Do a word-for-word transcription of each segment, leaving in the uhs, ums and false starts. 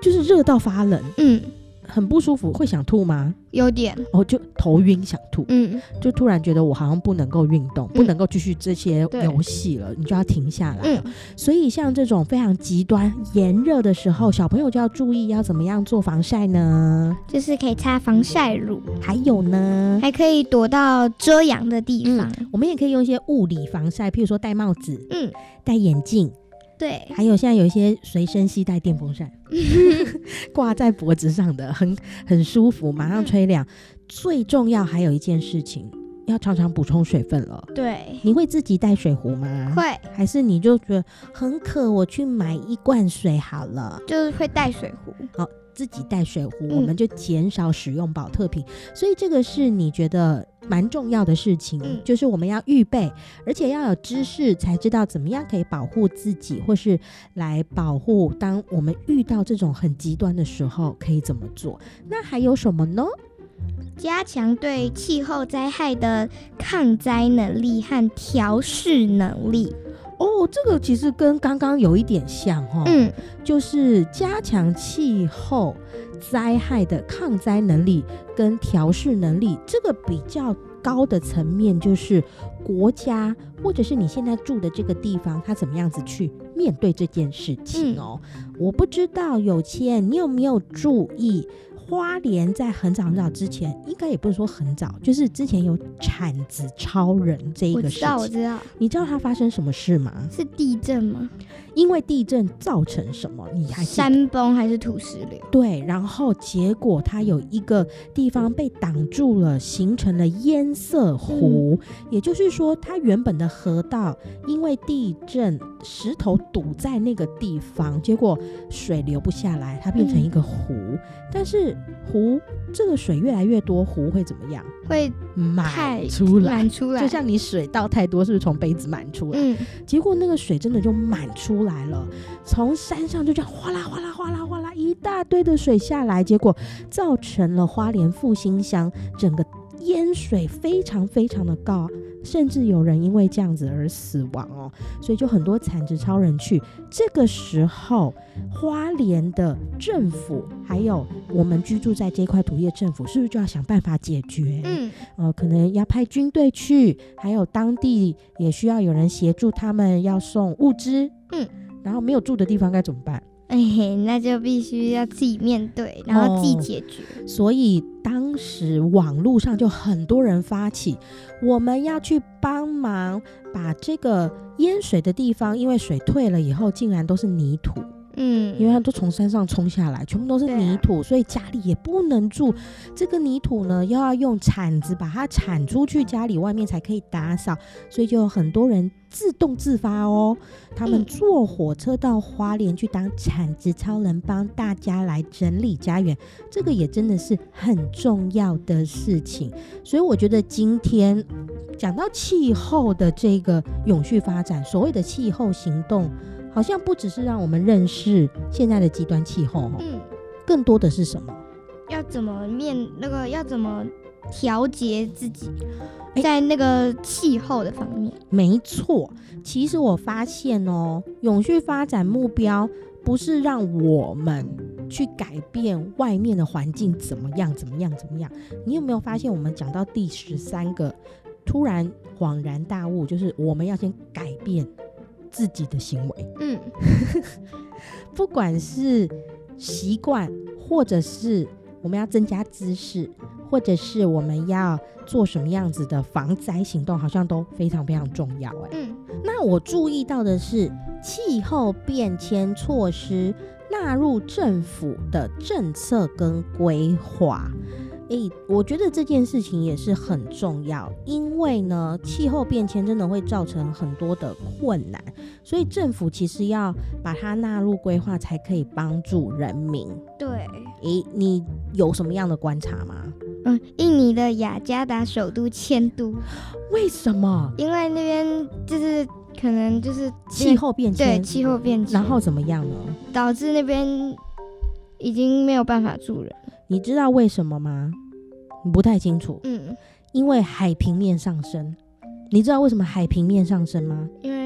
就是热到发冷， 嗯， 很不舒服，会想吐吗？ 有点， 哦，就头晕想吐， 嗯， 就突然觉得我好像不能够运动，不能够继续这些对游戏了，你就要停下来了。 嗯， 所以像这种非常极端炎热的时候，小朋友就要注意要怎么样做防晒呢？ 就是可以擦防晒乳， 还有呢， 还可以躲到遮阳的地方。 嗯，我们也可以用一些物理防晒，譬如说戴帽子、 嗯， 戴眼镜， 对， 还有现在有一些随身携带电风扇挂在脖子上的，很很舒服，马上吹凉。最重要还有一件事情，要常常补充水分了。 对， 你会自己带水壶吗？ 会， 还是你就觉得很渴，我去买一罐水好了？ 就是会带水壶。 好，自己带水壶， 嗯我们就减少使用保特瓶。所以这个是你觉得蛮重要的事情， 嗯就是我们要预备，而且要有知识，才知道怎么样可以保护自己，或是来保护当我们遇到这种很极端的时候可以怎么做。那还有什么呢？ 加强对气候灾害的抗灾能力和调试能力。 哦，这个其实跟刚刚有一点像哦， 嗯， 就是加强气候灾害的抗灾能力跟调试能力，这个比较高的层面就是国家或者是你现在住的这个地方，它怎么样子去面对这件事情哦。嗯、我不知道有谦，你有没有注意？花莲在很早很早之前，应该也不是说很早，就是之前有铲子超人这一个事情。 我知道，我知道。 你知道它发生什么事吗？ 是地震吗？ 因为地震造成什么？你还记得？ 山崩还是土石流？ 对，然后结果它有一个地方被挡住了，形成了堰塞湖，嗯、也就是说，它原本的河道因为地震石头堵在那个地方，结果水流不下来，它变成一个湖。嗯、但是湖这个水越来越多，湖会怎么样？ 会满出来， 满出来， 就像你水倒太多，是不是从杯子满出来？ 嗯， 结果那个水真的就满出来了，从山上就这样哗啦哗啦哗啦哗啦一大堆的水下来，结果造成了花莲复兴乡整个淹水非常非常的高，甚至有人因为这样子而死亡哦，所以就很多铲子超人去。这个时候，花莲的政府还有我们居住在这块土地的政府，是不是就要想办法解决？嗯，呃，可能要派军队去，还有当地也需要有人协助他们，要送物资。嗯，然后没有住的地方该怎么办？ 哎，那就必须要自己面对，然后自己解决。 哦、所以当时网络上就很多人发起，我们要去帮忙把这个淹水的地方，因为水退了以后，竟然都是泥土。嗯，因为它都从山上冲下来，全部都是泥土，啊、所以家里也不能住。这个泥土呢，又要用铲子把它铲出去，家里外面才可以打扫。所以就有很多人自动自发哦，他们坐火车到花莲去当铲子超人，帮大家来整理家园。这个也真的是很重要的事情。所以我觉得今天讲到气候的这个永续发展，所谓的气候行动。好像不只是让我们认识现在的极端气候，嗯，更多的是什么？ 要怎么面那个？要怎么调节自己在那个气候的方面？ 没错，其实我发现哦，永续发展目标不是让我们去改变外面的环境怎么样怎么样怎么样。你有没有发现，我们讲到第十三个，突然恍然大悟，就是我们要先改变自己的行为，嗯，不管是习惯，或者是我们要增加知识，或者是我们要做什么样子的防灾行动，好像都非常非常重要。哎，嗯，那我注意到的是气候变迁措施纳入政府的政策跟规划。欸，我觉得这件事情也是很重要，因为呢，气候变迁真的会造成很多的困难，所以政府其实要把它纳入规划，才可以帮助人民。 对， 欸，你有什么样的观察吗？ 嗯，印尼的雅加达首都迁都， 为什么？ 因为那边就是可能就是气候变迁， 对，气候变迁， 然后怎么样呢？ 导致那边已经没有办法住人。 你知道为什么吗？你不太清楚。 嗯， 因为海平面上升。你知道为什么海平面上升吗？ 因为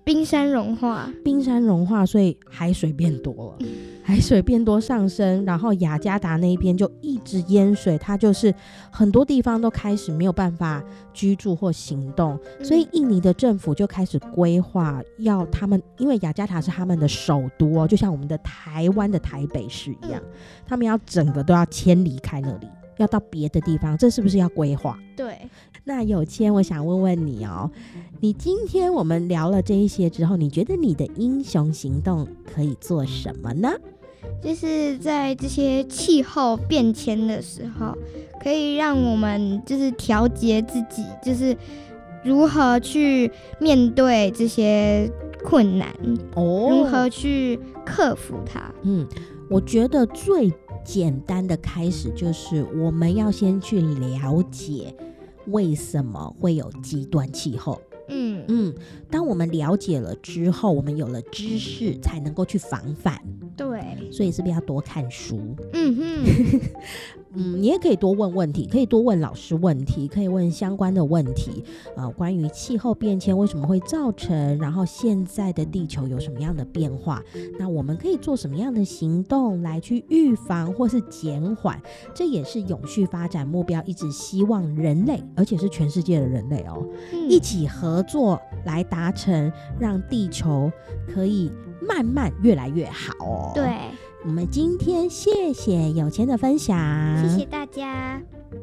冰山融化， 冰山融化，所以海水变多了，海水变多上升，然后雅加达那边就一直淹水，它就是很多地方都开始没有办法居住或行动，所以印尼的政府就开始规划要他们，因为雅加达是他们的首都哦，就像我们的台湾的台北市一样，他们要整个都要迁离开那里，要到别的地方，这是不是要规划？ 对。 那有谦，我想问问你哦，你今天我们聊了这一些之后，你觉得你的英雄行动可以做什么呢？ 就是在这些气候变迁的时候，可以让我们就是调节自己，就是如何去面对这些困难，哦，如何去克服它。嗯， 我觉得最简单的开始就是我们要先去了解为什么会有极端气候。嗯嗯，当我们了解了之后，我们有了知识才能够去防范。 对， 所以是不是要多看书？ 嗯哼嗯，你也可以多问问题，可以多问老师问题，可以问相关的问题，呃，关于气候变迁为什么会造成，然后现在的地球有什么样的变化，那我们可以做什么样的行动来去预防或是减缓，这也是永续发展目标一直希望人类，而且是全世界的人类哦，嗯、一起合作来达成，让地球可以慢慢越来越好哦。 对， 我们今天谢谢有谦的分享， 谢谢大家。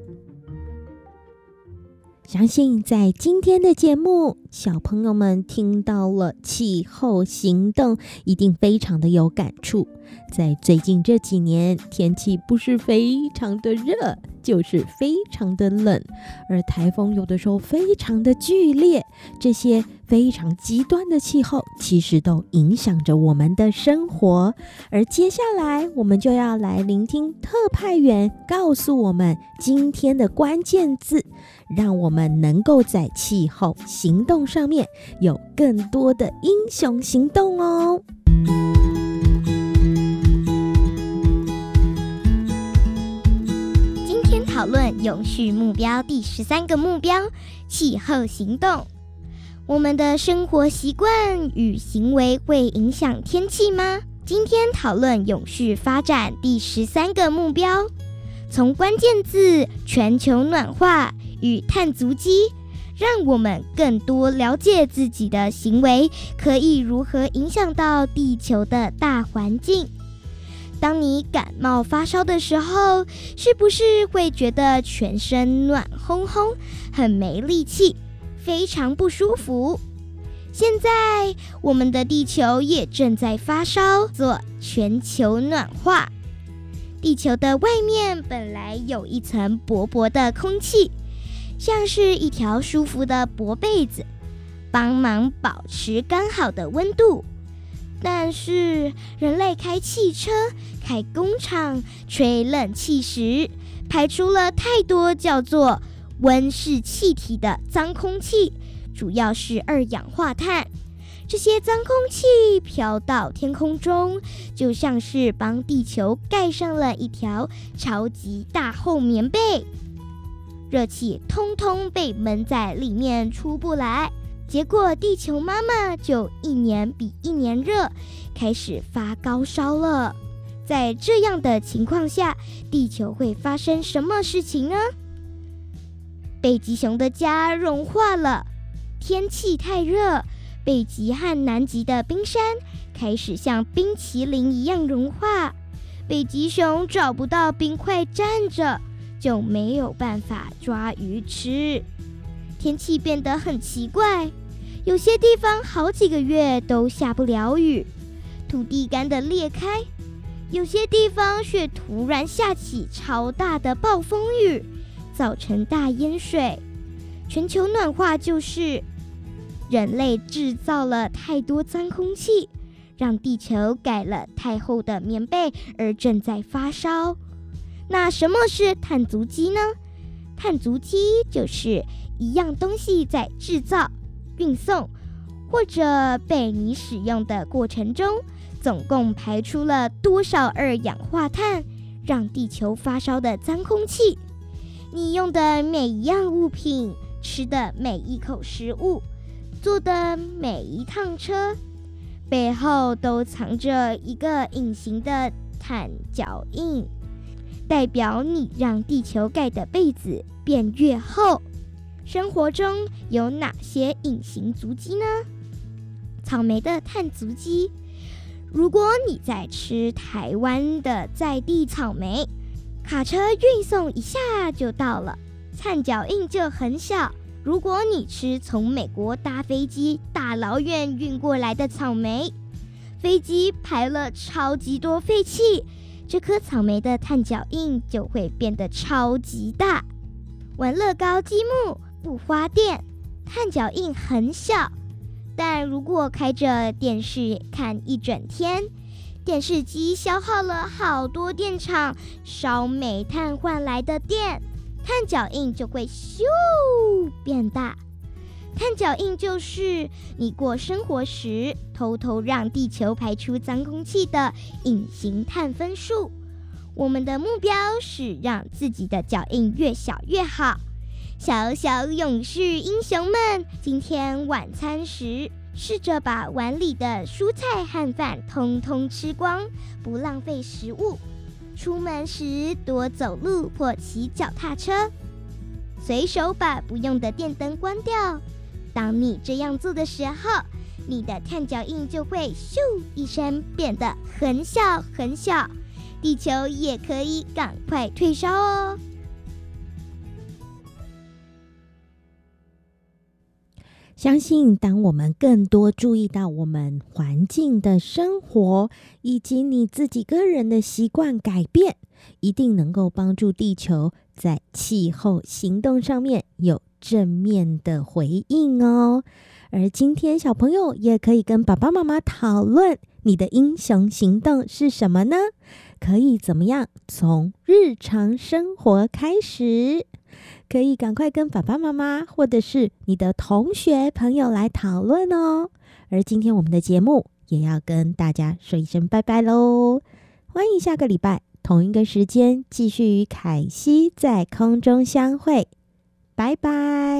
相信在今天的节目，小朋友们听到了气候行动，一定非常的有感触。在最近这几年，天气不是非常的热，就是非常的冷，而台风有的时候非常的剧烈，这些非常极端的气候其实都影响着我们的生活。而接下来我们就要来聆听特派员告诉我们今天的关键字，让我们能够在气候行动上面有更多的英雄行动哦。 今天讨论永续目标第十三个目标：气候行动。我们的生活习惯与行为会影响天气吗？今天讨论永续发展第十三个目标，从关键字全球暖化与碳足迹，让我们更多了解自己的行为可以如何影响到地球的大环境。当你感冒发烧的时候，是不是会觉得全身暖烘烘，很没力气，非常不舒服？现在我们的地球也正在发烧，做全球暖化。地球的外面本来有一层薄薄的空气，像是一条舒服的薄被子，帮忙保持刚好的温度。但是人类开汽车、开工厂、吹冷气时，排出了太多叫做温室气体的脏空气，主要是二氧化碳。这些脏空气飘到天空中，就像是帮地球盖上了一条超级大厚棉被，热气通通被闷在里面出不来，结果地球妈妈就一年比一年热，开始发高烧了。在这样的情况下，地球会发生什么事情呢？北极熊的家融化了，天气太热，北极和南极的冰山开始像冰淇淋一样融化，北极熊找不到冰块站着，就没有办法抓鱼吃。天气变得很奇怪，有些地方好几个月都下不了雨，土地干得裂开，有些地方却突然下起超大的暴风雨，造成大淹水。全球暖化就是人类制造了太多脏空气，让地球盖了太厚的棉被，而正在发烧。那什么是碳足迹呢？碳足迹就是一样东西在制造、运送或者被你使用的过程中，总共排出了多少二氧化碳，让地球发烧的脏空气。你用的每一样物品，吃的每一口食物， 坐的每一趟车背后都藏着一个隐形的碳脚印，代表你让地球盖的被子变越厚。生活中有哪些隐形足迹呢？草莓的碳足迹，如果你在吃台湾的在地草莓，卡车运送一下就到了，碳脚印就很小。如果你吃从美国搭飞机大老远运过来的草莓，飞机排了超级多废气，这颗草莓的碳脚印就会变得超级大。玩乐高积木不花电，碳脚印很小，但如果开着电视看一整天，电视机消耗了好多电厂烧煤炭换来的电，碳脚印就会咻变大。碳脚印就是你过生活时偷偷让地球排出脏空气的隐形碳分数。我们的目标是让自己的脚印越小越好。小小勇士英雄们，今天晚餐时试着把碗里的蔬菜和饭通通吃光，不浪费食物。出门时多走路或骑脚踏车，随手把不用的电灯关掉。当你这样做的时候，你的碳脚印就会咻一声变得很小很小，地球也可以赶快退烧哦。 相信当我们更多注意到我们环境的生活，以及你自己个人的习惯改变，一定能够帮助地球在气候行动上面有正面的回应哦。而今天小朋友也可以跟爸爸妈妈讨论，你的英雄行动是什么呢？可以怎么样从日常生活开始？可以赶快跟爸爸妈妈或者是你的同学朋友来讨论哦。而今天我们的节目也要跟大家说一声拜拜喽，欢迎下个礼拜同一个时间继续与凯西在空中相会，拜拜。